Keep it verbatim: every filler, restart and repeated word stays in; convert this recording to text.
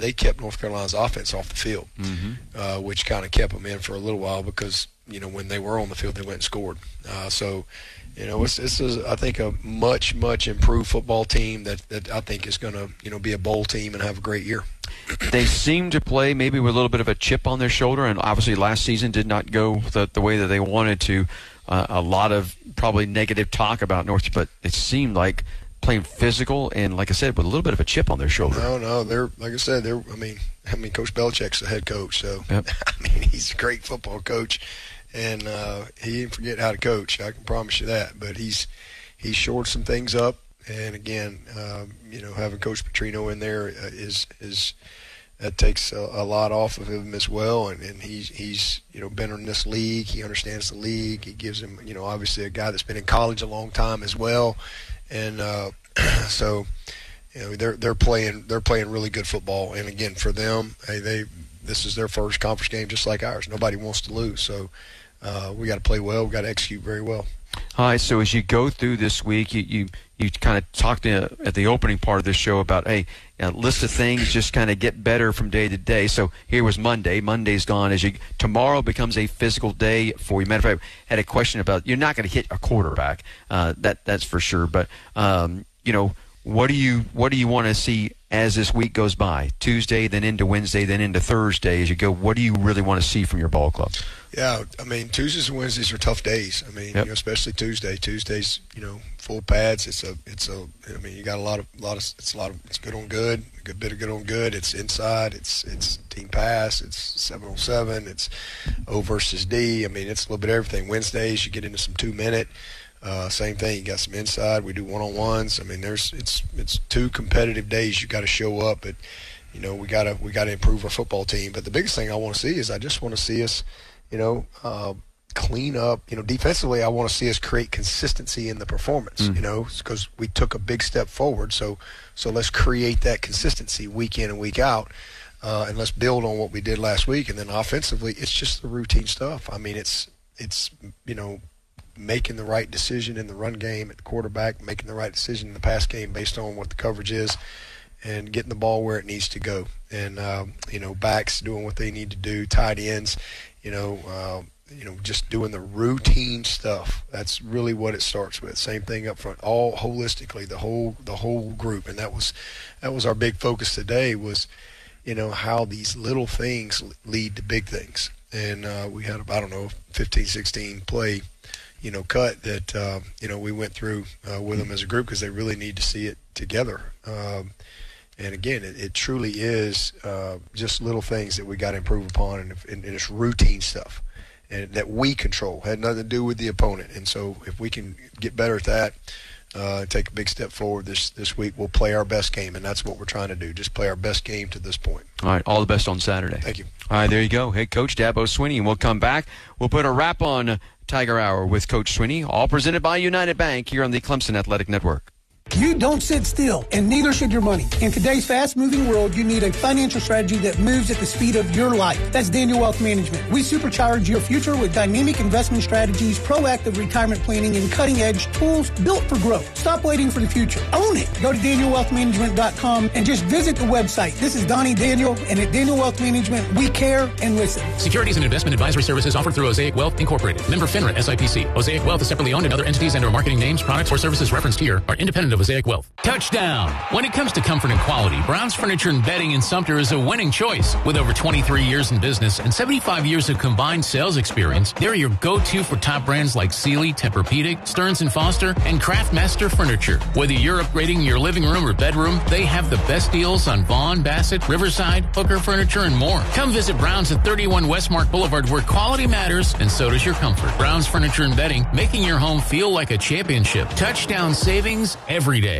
they kept North Carolina's offense off the field, mm-hmm. uh, which kind of kept them in for a little while because, you know, when they were on the field, they went and scored. Uh, so, you know, it's, this is, I think, a much, much improved football team that, that I think is going to, you know, be a bowl team and have a great year. They seem to play maybe with a little bit of a chip on their shoulder, and obviously last season did not go the, the way that they wanted to. Uh, a lot of probably negative talk about North, but it seemed like playing physical and, like I said, with a little bit of a chip on their shoulder. No, no, they're like I said, they're. I mean, I mean, Coach Belichick's the head coach, so yep. I mean, he's a great football coach, and uh, he didn't forget how to coach. I can promise you that. But he's he's shored some things up, and again, um, you know, having Coach Petrino in there is is. That takes a, a lot off of him as well, and, and he's he's you know been in this league. He understands the league. He gives him you know obviously a guy that's been in college a long time as well, and uh, so you know they're they're playing they're playing really good football. And again, for them, hey, they this is their first conference game just like ours. Nobody wants to lose, so uh, we got to play well. We got to execute very well. All right, so as you go through this week, you you, you kind of talked uh, at the opening part of this show about, hey, a list of things just kind of get better from day to day. So here was Monday. Monday's gone. As you tomorrow becomes a physical day for you. Matter of fact, I had a question about, you're not going to hit a quarterback. Uh, that that's for sure. But um, you know, what do you what do you want to see as this week goes by? Tuesday, then into Wednesday, then into Thursday. As you go, what do you really want to see from your ball club? Yeah, I mean, Tuesdays and Wednesdays are tough days. I mean, yep. you know, especially Tuesday. Tuesdays, you know, full pads. It's a, it's a. I mean, you got a lot of, lot of. It's a lot of. It's good on good. A good bit of good on good. It's inside. It's, it's team pass. It's seven on seven. It's O versus D. I mean, it's a little bit of everything. Wednesdays, you get into some two minute. Uh, same thing. You got some inside. We do one on ones. I mean, there's, it's, it's two competitive days. You got to show up, but you know, we gotta, we gotta improve our football team. But the biggest thing I want to see is I just want to see us. You know, uh, clean up. You know, defensively, I want to see us create consistency in the performance. Mm. You know, because we took a big step forward. So, so let's create that consistency week in and week out, uh, and let's build on what we did last week. And then offensively, it's just the routine stuff. I mean, it's it's you know, making the right decision in the run game at the quarterback, making the right decision in the pass game based on what the coverage is, and getting the ball where it needs to go. And um, you know, backs doing what they need to do, tight ends. You know, uh, you know, just doing the routine stuff. That's really what it starts with. Same thing up front, all holistically, the whole the whole group. And that was that was our big focus today. Was, you know, how these little things lead to big things. And uh, we had about, I don't know, fifteen, sixteen play, you know, cut that uh, you know we went through uh, with them as a group because they really need to see it together. Um, And again, it, it truly is uh, just little things that we got to improve upon, and, and, and it's routine stuff, and that we control. Had nothing to do with the opponent. And so, if we can get better at that, uh, and take a big step forward this this week, we'll play our best game, and that's what we're trying to do. Just play our best game to this point. All right, all the best on Saturday. Thank you. All right, there you go. Head Coach Dabo Swinney, and we'll come back. We'll put a wrap on Tiger Hour with Coach Swinney, all presented by United Bank here on the Clemson Athletic Network. You don't sit still, and neither should your money. In today's fast-moving world, you need a financial strategy that moves at the speed of your life. That's Daniel Wealth Management. We supercharge your future with dynamic investment strategies, proactive retirement planning, and cutting-edge tools built for growth. Stop waiting for the future. Own it. Go to daniel wealth management dot com and just visit the website. This is Donnie Daniel, and at Daniel Wealth Management, we care and listen. Securities and investment advisory services offered through Osaic Wealth Incorporated. Member FINRA S I P C. Osaic Wealth is separately owned, and other entities and or marketing names, products, or services referenced here are independent of Osaic Wealth. Touchdown! When it comes to comfort and quality, Brown's Furniture and Bedding in Sumter is a winning choice. With over twenty-three years in business and seventy-five years of combined sales experience, they're your go-to for top brands like Sealy, Tempur-Pedic, Stearns and Foster, and Craftmaster Furniture. Whether you're upgrading your living room or bedroom, they have the best deals on Vaughn, Bassett, Riverside, Hooker Furniture, and more. Come visit Brown's at thirty-one Westmark Boulevard, where quality matters and so does your comfort. Brown's Furniture and Bedding, making your home feel like a championship. Touchdown savings every day.